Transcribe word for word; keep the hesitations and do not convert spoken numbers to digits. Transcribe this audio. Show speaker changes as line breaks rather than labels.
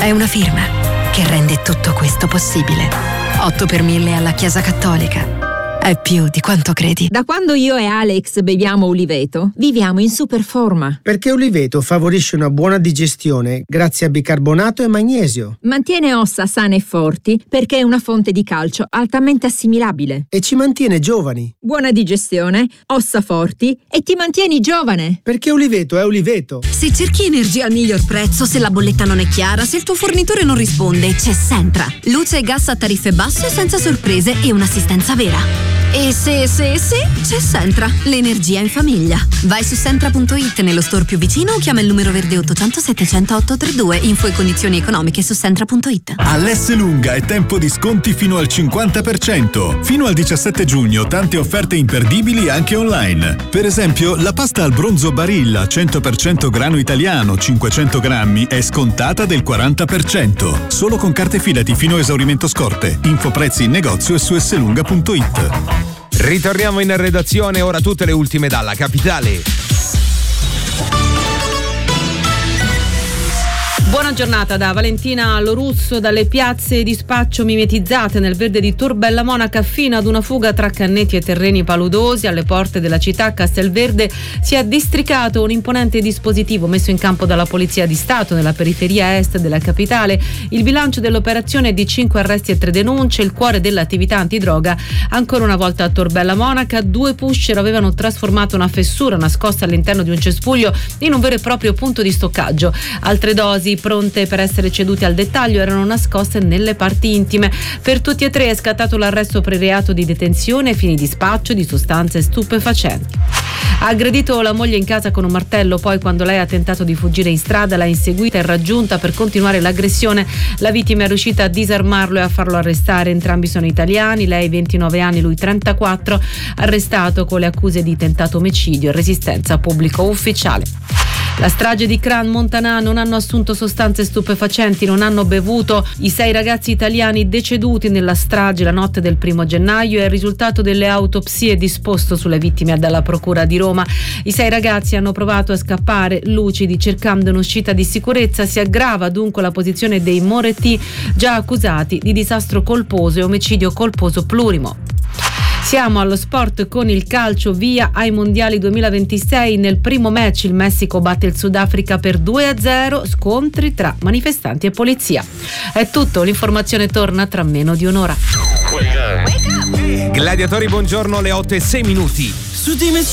è una firma che rende tutto questo possibile. otto per mille alla Chiesa Cattolica. È più di quanto credi.
Da quando io e Alex beviamo Uliveto, viviamo in super forma.
Perché Uliveto favorisce una buona digestione grazie a bicarbonato e magnesio.
Mantiene ossa sane e forti perché è una fonte di calcio altamente assimilabile.
E ci mantiene giovani.
Buona digestione, ossa forti e ti mantieni giovane.
Perché Uliveto è Uliveto.
Se cerchi energia al miglior prezzo, se la bolletta non è chiara, se il tuo fornitore non risponde, c'è Sentra. Luce e gas a tariffe basse, senza sorprese e un'assistenza vera. E se, se, se, c'è Sentra, l'energia in famiglia. Vai su sentra punto it nello store più vicino o chiama il numero verde ottocento settecento ottocentotrentadue. Info e condizioni economiche su sentra punto it.
All'Esselunga è tempo di sconti fino al cinquanta per cento. Fino al diciassette giugno tante offerte imperdibili anche online. Per esempio, la pasta al bronzo Barilla cento per cento grano italiano cinquecento grammi è scontata del quaranta per cento. Solo con carte Fidati fino a esaurimento scorte. Info prezzi in negozio e su esselunga punto it.
Ritorniamo in redazione, ora tutte le ultime dalla capitale.
Buona giornata da Valentina Lorusso. Dalle piazze di spaccio mimetizzate nel verde di Tor Bella Monaca fino ad una fuga tra cannetti e terreni paludosi alle porte della città a Castelverde si è districato un imponente dispositivo messo in campo dalla Polizia di Stato nella periferia est della capitale. Il bilancio dell'operazione è di cinque arresti e tre denunce. Il cuore dell'attività antidroga ancora una volta a Tor Bella Monaca. Due pusher avevano trasformato una fessura nascosta all'interno di un cespuglio in un vero e proprio punto di stoccaggio. Altre dosi pronte per essere cedute al dettaglio erano nascoste nelle parti intime. Per tutti e tre è scattato l'arresto per reato di detenzione ai fini di spaccio di sostanze stupefacenti. Ha aggredito la moglie in casa con un martello, poi quando lei ha tentato di fuggire in strada l'ha inseguita e raggiunta per continuare l'aggressione. La vittima è riuscita a disarmarlo e a farlo arrestare. Entrambi sono italiani, lei ventinove anni, lui trentaquattro, arrestato con le accuse di tentato omicidio e resistenza a pubblico ufficiale. La strage di Cran Montanà: non hanno assunto sostanze stupefacenti, non hanno bevuto. I sei ragazzi italiani deceduti nella strage la notte del primo gennaio è il risultato delle autopsie disposto sulle vittime dalla Procura di Roma. I sei ragazzi hanno provato a scappare lucidi cercando un'uscita di sicurezza. Si aggrava dunque la posizione dei Moretti, già accusati di disastro colposo e omicidio colposo plurimo. Siamo allo sport con il calcio, via ai mondiali duemilaventisei. Nel primo match il Messico batte il Sudafrica per due a zero, scontri tra manifestanti e polizia. È tutto, l'informazione torna tra meno di un'ora.
Gladiatori, buongiorno, le otto e sei minuti.